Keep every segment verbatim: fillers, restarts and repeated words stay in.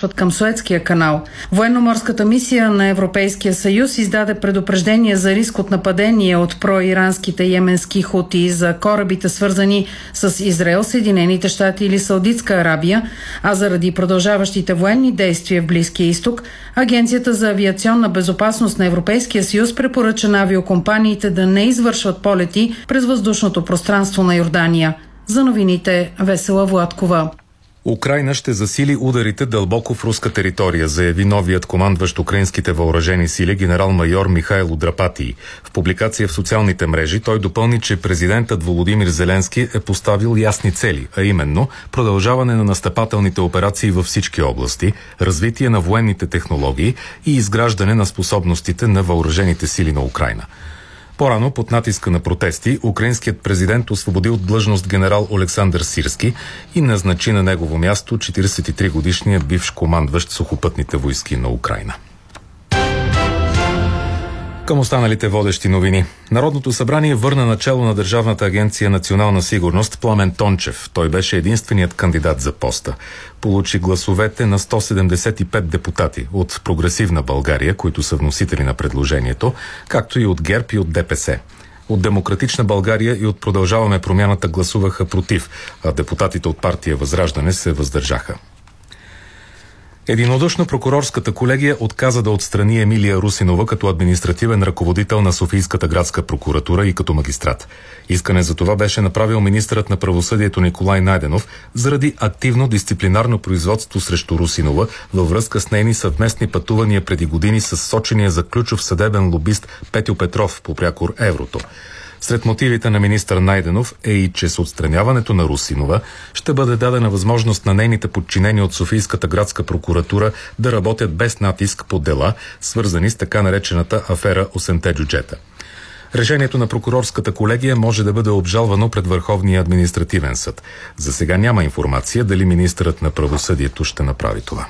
насочват към Суецкия канал. Военноморската мисия на Европейския съюз издаде предупреждение за риск от нападение от проиранските йеменски хути за корабите, свързани с Израел, Съединените щати или Саудитска Арабия, а заради продължаващите военни действия в Близкия изток, Агенцията за авиационна безопасност на Европейския съюз препоръча на авиокомпаниите да не извършват полети през въздушното пространство на Йордания. За новините Весела Владкова. Украйна ще засили ударите дълбоко в руска територия, заяви новият командващ украинските въоръжени сили генерал-майор Михайло Драпатий. В публикация в социалните мрежи той допълни, че президентът Володимир Зеленски е поставил ясни цели, а именно продължаване на настъпателните операции във всички области, развитие на военните технологии и изграждане на способностите на въоръжените сили на Украйна. По-рано, под натиска на протести, украинският президент освободи от длъжност генерал Олександър Сирски и назначи на негово място четиридесет и три годишния бивш командващ сухопътните войски на Украйна. Към останалите водещи новини. Народното събрание върна начало на Държавната агенция Национална сигурност Пламен Тончев. Той беше единственият кандидат за поста. Получи гласовете на сто седемдесет и пет депутати от Прогресивна България, които са вносители на предложението, както и от ГЕРБ и от ДПС. От Демократична България и от Продължаваме промяната гласуваха против, а депутатите от партия Възраждане се въздържаха. Единодушно прокурорската колегия отказа да отстрани Емилия Русинова като административен ръководител на Софийската градска прокуратура и като магистрат. Искане за това беше направил министърът на правосъдието Николай Найденов заради активно дисциплинарно производство срещу Русинова във връзка с нейни съвместни пътувания преди години с сочения за ключов съдебен лобист Петю Петров по прякор Еврото. Сред мотивите на министър Найденов е и, че с отстраняването на Русинова ще бъде дадена възможност на нейните подчинени от Софийската градска прокуратура да работят без натиск по дела, свързани с така наречената афера осемте джуджета. Решението на прокурорската колегия може да бъде обжалвано пред Върховния административен съд. За сега няма информация дали министърът на правосъдието ще направи това.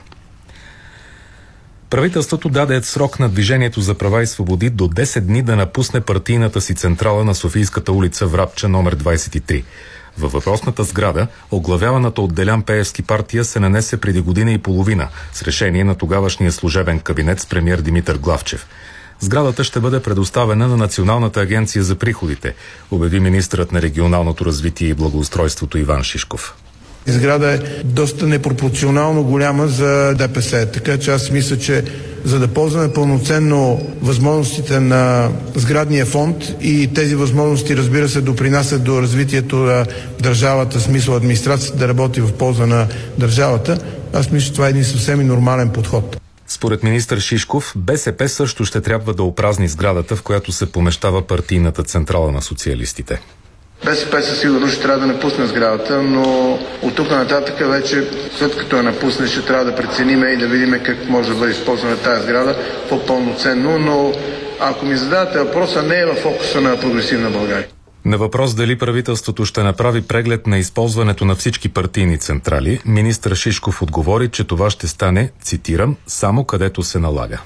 Правителството даде срок на Движението за права и свободи до десет дни да напусне партийната си централа на Софийската улица Врабча номер двадесет и три. Във въпросната сграда, оглавяваната от Делян Пеевски партия се нанесе преди година и половина с решение на тогавашния служебен кабинет с премиер Димитър Главчев. Сградата ще бъде предоставена на Националната агенция за приходите, обяви министърът на регионалното развитие и благоустройството Иван Шишков. Сграда е доста непропорционално голяма за ДПС, така че аз мисля, че за да ползваме пълноценно възможностите на сградния фонд и тези възможности, разбира се, допринасят до развитието на държавата, смисъл администрацията да работи в полза на държавата, аз мисля, че това е един съвсем нормален подход. Според министър Шишков, БСП също ще трябва да опразни сградата, в която се помещава партийната централа на социалистите. БСП със сигурност ще трябва да напусне сградата, но от тук нататък вече, след като я напусне, ще трябва да преценим и да видим как може да бъде използвана тази сграда по-пълноценно, но ако ми задавате въпроса, не е в фокуса на Прогресивна България. На въпрос дали правителството ще направи преглед на използването на всички партийни централи, министър Шишков отговори, че това ще стане, цитирам, само където се налага.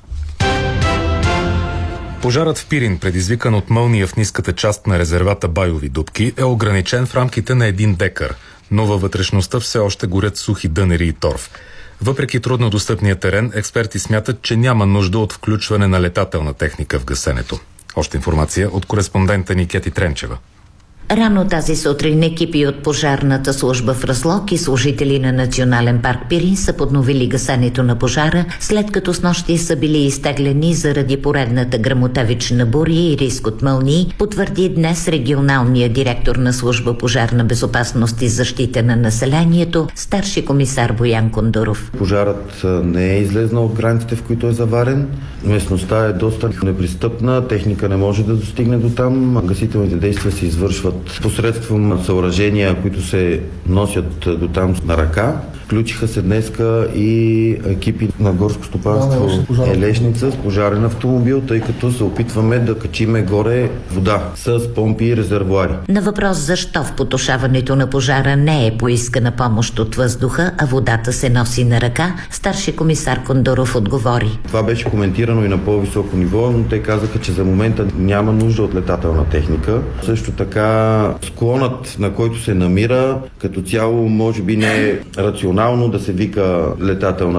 Пожарът в Пирин, предизвикан от мълния в ниската част на резервата Байови дупки, е ограничен в рамките на един декар, но във вътрешността все още горят сухи дънери и торф. Въпреки труднодостъпния терен, експерти смятат, че няма нужда от включване на летателна техника в гасенето. Още информация от кореспондента ни Кети Тренчева. Рано тази сутрин екипи от пожарната служба в Разлог и служители на Национален парк Пирин са подновили гасенето на пожара, след като снощи са били изтеглени заради поредната гръмотевична буря и риск от мълнии, потвърди днес регионалният директор на служба пожарна безопасност и защита на населението, старши комисар Боян Кондуров. Пожарът не е излезнал от границите, в които е заварен. Местността е доста непристъпна, техника не може да достигне до там. Гасителните действия се извършват посредством съоръжения, които се носят до там на ръка. Включиха се днеска и екипи на горско стопанство Елешница с пожарен автомобил, тъй като се опитваме да качиме горе вода с помпи и резервоари. На въпрос защо в потушаването на пожара не е поискана помощ от въздуха, а водата се носи на ръка, старши комисар Кондуров отговори. Това беше коментирано и на по-високо ниво, но те казаха, че за момента няма нужда от летателна техника. Също така склонът, на който се намира, като цяло може би не е рационално да се вика летателна